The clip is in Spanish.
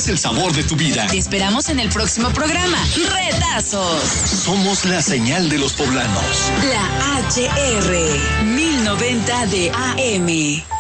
el sabor de tu vida. Te esperamos en el próximo programa. ¡Retazos! Somos la señal de los poblanos. La HR 1090 de AM.